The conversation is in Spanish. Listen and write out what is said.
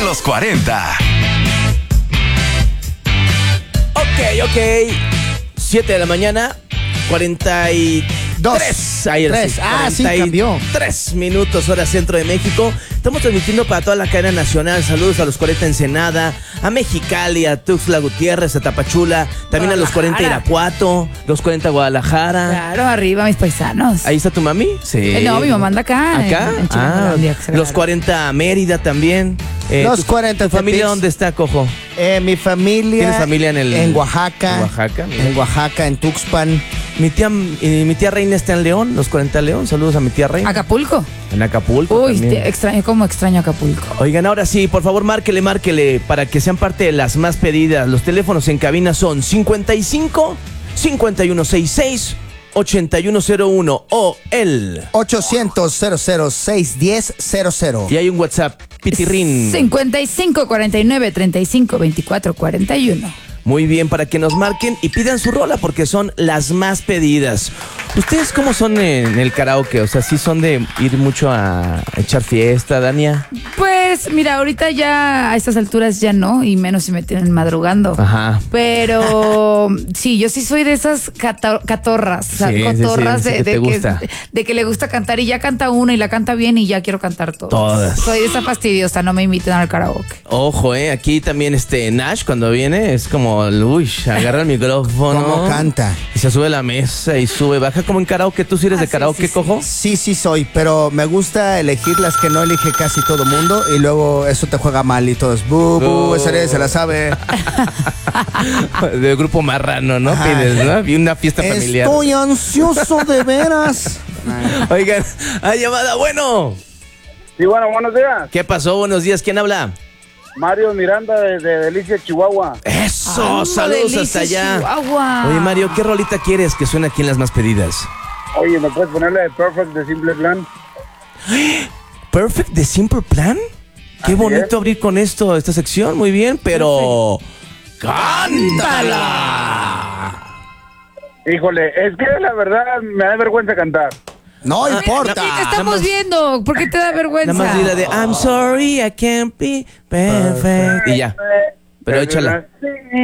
los 40. Ok. 7 de la mañana, 42. Ahí Tres. Sí, cambió. 3 minutos, hora centro de México. Estamos transmitiendo para toda la cadena nacional. Saludos a los 40 Ensenada, a Mexicali, a Tuxtla Gutiérrez, a Tapachula, también a los 40 Irapuato, los 40 Guadalajara. Claro, arriba mis paisanos. ¿Ahí está tu mami? Sí. No, mi mamá anda acá. ¿Acá? En Chilangolandia, que se los agarra. 40 Mérida también. Los 40 ¿Tu familia Tepics. dónde está, Cojo? Mi familia. ¿Tienes familia en Oaxaca? En Oaxaca, mira. En Oaxaca, en Tuxpan. Mi tía Reina está en León, los 40 León. Saludos a mi tía Reina. Acapulco. En Acapulco. Uy, también. extraño Acapulco. Oigan, ahora sí, por favor, márquele para que sean parte de las más pedidas. Los teléfonos en cabina son 55 5166 8101 o el 800-00-610-00. y hay un WhatsApp, Pitirrín. 55 49 35 24 41. Muy bien, para que nos marquen y pidan su rola porque son las más pedidas. ¿Ustedes cómo son en el karaoke? O sea, ¿sí son de ir mucho a echar fiesta, Dania? Pues mira, ahorita ya a estas alturas ya no, y menos si me tienen madrugando. Ajá. Pero sí, yo sí soy de esas catorras, o sea, Sí, cotorras sí, que te gusta. de que le gusta cantar y ya canta una y la canta bien y ya quiero cantar todas. Todas. Soy de esa fastidiosa, no me inviten al karaoke. Ojo, aquí también Nash cuando viene es como, uy, agarra el micrófono. ¿Cómo canta? Y se sube a la mesa y sube, baja como en karaoke. ¿Tú sí eres de Sí, karaoke, sí. Cojo? Sí soy, pero me gusta elegir las que no elige casi todo mundo y luego eso te juega mal y todo es esa nadie se la sabe. Del grupo Marrano, ¿no? Ajá. Pides, ¿no? Y una fiesta familiar. Estoy ansioso de veras. Oigan, hay llamada, bueno. Sí, bueno, buenos días. ¿Qué pasó? Buenos días, ¿quién habla? Mario Miranda de Delicia, Chihuahua. Eso, Ando saludos delicia, hasta allá. Chihuahua. Oye, Mario, ¿qué rolita quieres que suene aquí en las más pedidas? Oye, ¿me puedes ponerle de Perfect de Simple Plan? Perfect de Simple Plan. Qué Así bonito es. abrir con esta sección, muy bien, pero ¡cántala! Híjole, es que la verdad me da vergüenza cantar. No importa. Te estamos viendo, ¿por qué te da vergüenza? Nada más dile de I'm sorry, I can't be perfect. Y ya. Pero échala. Sí,